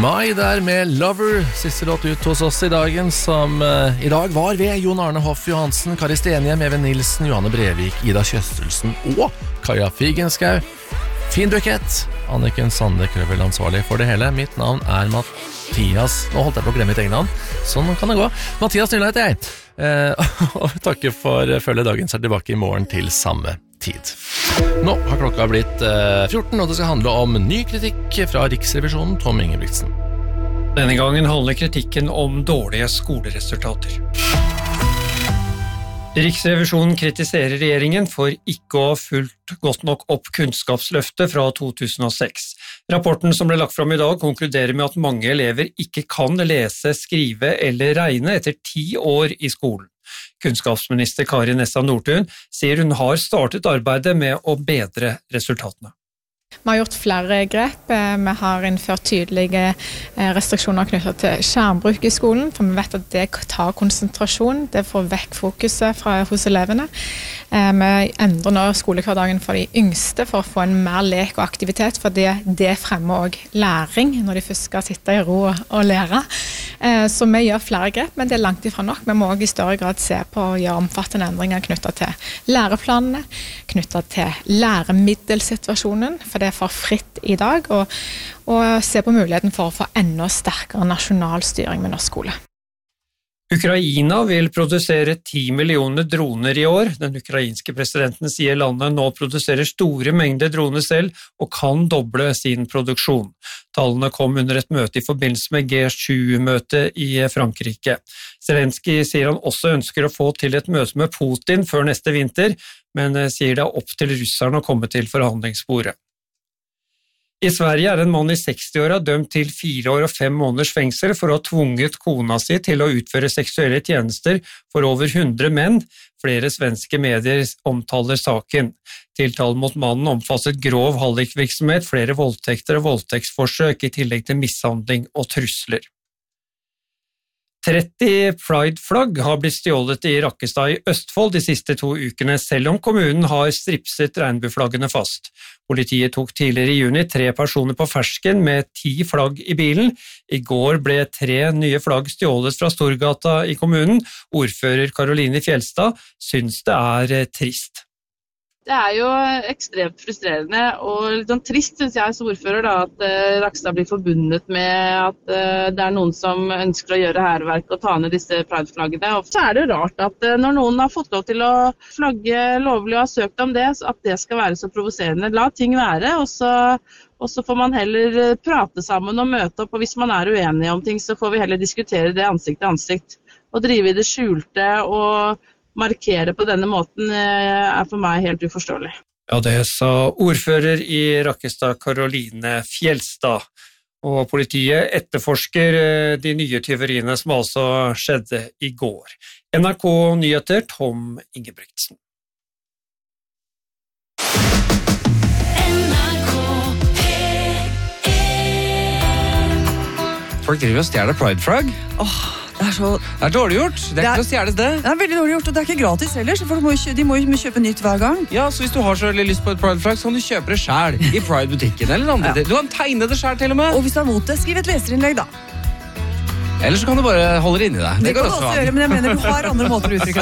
Mai der med Lover, siste låt ut hos oss i dagen, som i dag var ved Jon Arne Hoff Johansen, Kari Stenhjem, Even Nilsen, Johanne Brevik, Ida Kjøstelsen og Kaja Figenschou. Fin bukett. Anniken Sande Krøvel ansvarlig for det hele. Mitt navn er Mathias. Nå holdt jeg på å glemme mitt egen navn. Sånn kan det gå. Mathias Nyland heter jeg. Og takker for følge dagen, så er tilbake i morgen til samme tid. Nå har klokka blitt 14, og det skal handle om ny kritikk fra Riksrevisjonen, Tom Ingebrigtsen. Denne gangen handler kritikken om dårlige skoleresultater. Riksrevisjonen kritiserer regjeringen for ikke å ha fulgt godt nok opp kunnskapsløftet fra 2006. Rapporten som ble lagt fram i dag konkluderer med at mange elever ikke kan lese, skrive eller regne etter 10 år i skolen. Kunnskapsminister Kari Nessa Nordtun sier hun har startet arbeidet med å bedre resultatene. Vi har gjort flere grep. Vi har innført tydelige restriksjoner knyttet til skjermbruk i skolen, for vi vet at det tar konsentrasjon, det får vekk fokuset hos elevene. Vi endrer nå skolehverdagen for de yngste for å få en mer lek og aktivitet, for det fremmer også læring når de først skal sitte i ro og lære. Så vi gjør flere grep, men det er langt ifra nok. Vi må også i større grad se på å gjøre omfattende endringer knyttet til læreplanene, knyttet til læremiddelsituasjonen, for det er for fritt i dag, og se på muligheten for å få enda sterkere nasjonal styring med norsk skole. Ukraina vil produsere 10 millioner droner i år. Den ukrainske presidenten sier landet nå produserer store mengder droner selv og kan doble sin produksjon. Tallene kom under et møte i forbindelse med G7-møtet i Frankrike. Zelensky sier han også ønsker å få til et møte med Putin før neste vinter, men sier det er opp til russerne å komme til forhandlingsbordet. I Sverige er en mann i 60-åra dømt til 4 år og 5 måneders fengsel for å ha tvunget kona si til å utføre seksuelle tjenester for over 100 menn. Flere svenske medier omtaler saken. Tiltalen mot mannen omfattet grov hallikvirksomhet, flere voldtekter og voldtektsforsøk i tillegg til mishandling og trusler. 30 Pride-flagg har blitt stjålet i Rakkestad i Østfold de siste 2 ukene, selv om kommunen har stripset regnbueflaggene fast. Politiet tok tidligere i juni 3 personer på fersken med 10 flagg i bilen. I går ble 3 nye flagg stjålet fra Storgata i kommunen. Ordfører Caroline Fjelstad synes det er trist. Det er jo ekstremt frustrerende og litt sånn trist, synes jeg som ordfører, da, at Rakkestad blir forbundet med at det er noen som ønsker å gjøre hærverk og ta ned disse Pride-flaggene. Og så er det jo rart at når noen har fått lov til å flagge lovlig og har søkt om det, at det skal være så provoserende. La ting være, og så får man heller prate sammen og møte opp, og hvis man er uenige om ting, så får vi heller diskutere det ansikt til ansikt. Og drive i det skjulte og markere på denne måten er for meg helt uforståelig. Ja, det sa ordfører i Rakkestad, Caroline Fjelstad. Og politiet etterforsker de nye tyveriene som altså skjedde i går. NRK Nyheter, Tom Ingebrigtsen. Folk driver og stjeler Pride-flagg. Det er dårlig gjort. Det er ikke å stjeles det. Det er veldig dårlig gjort, og det er ikke gratis heller, for de må jo kjøpe nytt hver gang. Ja, så hvis du har så veldig lyst på et Pride-flagg, så kan du kjøpe det selv i Pride-butikken eller andre. Ja. Du kan tegne det selv til og med. Og hvis du har mot det, skriv et leserinnlegg da. Eller så kan du bare holde det inni deg. Det kan du også gjøre, men jeg mener du har andre måter å uttrykke